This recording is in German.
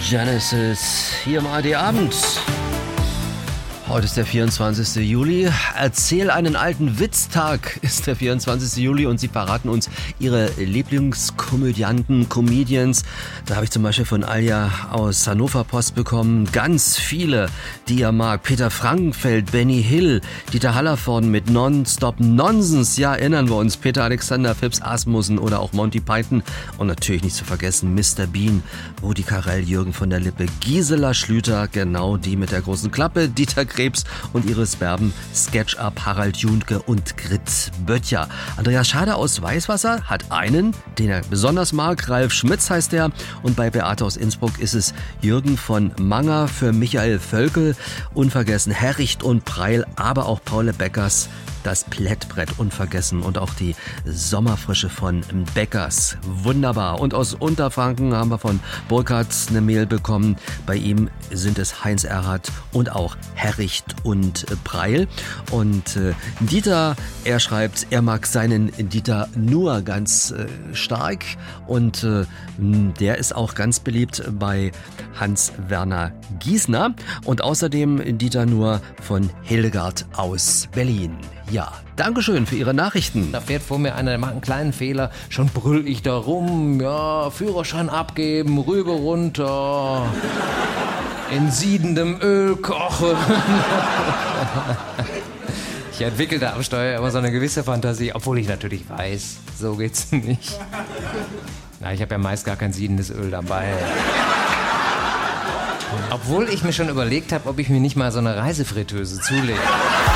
Genesis hier im ARD-Abend. Heute ist der 24. Juli. Erzähl einen alten Witztag ist der 24. Juli und Sie verraten uns Ihre Lieblingskomödianten, Comedians. Da habe ich zum Beispiel von Alja aus Hannover Post bekommen. Ganz viele, die er mag. Peter Frankenfeld, Benny Hill, Dieter Hallervorden mit Nonstop Nonsens. Ja, erinnern wir uns. Peter Alexander, Phipps Asmussen oder auch Monty Python. Und natürlich nicht zu vergessen Mr. Bean, Rudi Carrell, Jürgen von der Lippe, Gisela Schlüter, genau die mit der großen Klappe, Dieter Krebs und Iris Berben, Sketchup, Harald Junke und Grit Böttcher. Andreas Schader aus Weißwasser hat einen, den er besonders mag. Ralf Schmitz heißt er. Und bei Beate aus Innsbruck ist es Jürgen von Manger, für Michael Völkel, unvergessen Herricht und Preil, aber auch Paul Beckers, das Plättbrett unvergessen und auch die Sommerfrische von Beckers. Wunderbar. Und aus Unterfranken haben wir von Burkhardt eine Mail bekommen. Bei ihm sind es Heinz Erhardt und auch Herricht und Preil. Und Dieter, er schreibt, er mag seinen Dieter nur ganz stark. Und der ist auch ganz beliebt bei Hans-Werner Giesner. Und außerdem Dieter nur von Hildegard aus Berlin. Ja, Dankeschön für Ihre Nachrichten. Da fährt vor mir einer, der macht einen kleinen Fehler, schon brüll ich da rum, ja, Führerschein abgeben, rüber runter, in siedendem Öl kochen. Ich entwickle da am Steuer immer so eine gewisse Fantasie, obwohl ich natürlich weiß, so geht's nicht. Na, ich habe ja meist gar kein siedendes Öl dabei. Obwohl ich mir schon überlegt habe, ob ich mir nicht mal so eine Reisefritteuse zulege.